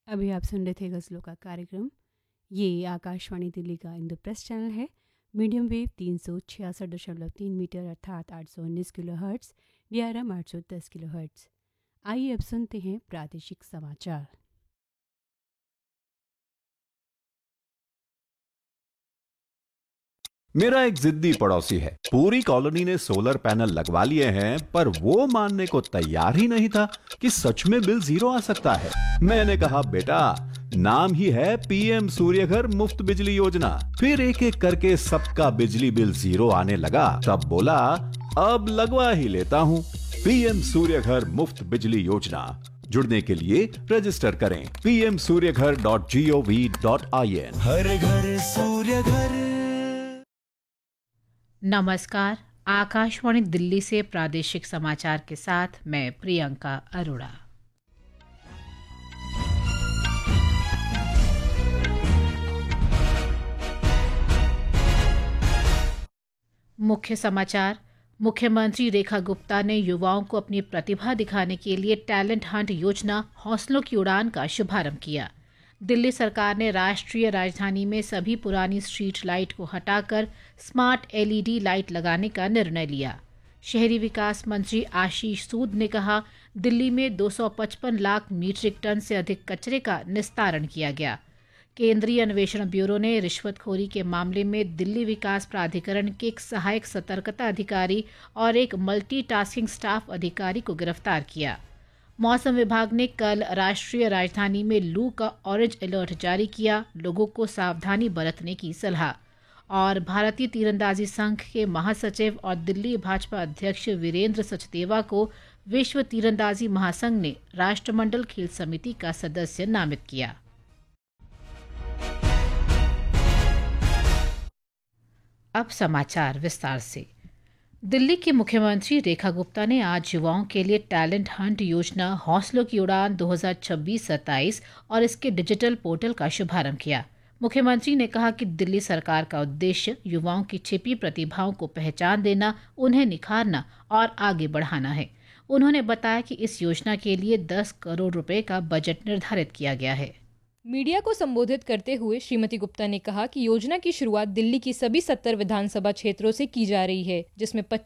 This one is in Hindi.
अभी आप सुन रहे थे गज़लों का कार्यक्रम। ये आकाशवाणी दिल्ली का इंद्रप्रस्थ चैनल है। मीडियम वेव 366.3 मीटर अर्थात 819 kilo hertz, DRM 810 kilo hertz. आइए अब सुनते हैं प्रादेशिक समाचार। मेरा एक जिद्दी पड़ोसी है। पूरी कॉलोनी ने सोलर पैनल लगवा लिए हैं, पर वो मानने को तैयार ही नहीं था कि सच में बिल जीरो आ सकता है। मैंने कहा, बेटा, नाम ही है पीएम सूर्यघर मुफ्त बिजली योजना। फिर एक एक करके सबका बिजली बिल जीरो आने लगा। तब बोला, अब लगवा ही लेता हूँ। पीएम सूर्यघर मुफ्त बिजली योजना। जुड़ने के लिए रजिस्टर करें pmsuryaghar.gov.in। हर घर सूर्य घर। नमस्कार। आकाशवाणी दिल्ली से प्रादेशिक समाचार के साथ मैं प्रियंका अरोड़ा। मुख्य समाचार। मुख्यमंत्री रेखा गुप्ता ने युवाओं को अपनी प्रतिभा दिखाने के लिए टैलेंट हंट योजना हौसलों की उड़ान का शुभारंभ किया। दिल्ली सरकार ने राष्ट्रीय राजधानी में सभी पुरानी स्ट्रीट लाइट को हटाकर स्मार्ट LED लाइट लगाने का निर्णय लिया। शहरी विकास मंत्री आशीष सूद ने कहा, दिल्ली में 255 लाख मीट्रिक टन से अधिक कचरे का निस्तारण किया गया। केंद्रीय अन्वेषण ब्यूरो ने रिश्वतखोरी के मामले में दिल्ली विकास प्राधिकरण के एक सहायक सतर्कता अधिकारी और एक मल्टीटास्किंग स्टाफ अधिकारी को गिरफ्तार किया। मौसम विभाग ने कल राष्ट्रीय राजधानी में लू का ऑरेंज अलर्ट जारी किया। लोगों को सावधानी बरतने की सलाह। और भारतीय तीरंदाजी संघ के महासचिव और दिल्ली भाजपा अध्यक्ष वीरेंद्र सचदेवा को विश्व तीरंदाजी महासंघ ने राष्ट्रमंडल खेल समिति का सदस्य नामित किया। अब समाचार विस्तार से। दिल्ली की मुख्यमंत्री रेखा गुप्ता ने आज युवाओं के लिए टैलेंट हंट योजना हौसलों की उड़ान 2026-27 और इसके डिजिटल पोर्टल का शुभारंभ किया। मुख्यमंत्री ने कहा कि दिल्ली सरकार का उद्देश्य युवाओं की छिपी प्रतिभाओं को पहचान देना, उन्हें निखारना और आगे बढ़ाना है। उन्होंने बताया कि इस योजना के लिए 10 करोड़ रुपए का बजट निर्धारित किया गया है। मीडिया को संबोधित करते हुए श्रीमती गुप्ता ने कहा कि योजना की शुरुआत दिल्ली की सभी 70 विधानसभा क्षेत्रों से की जा रही है, जिसमें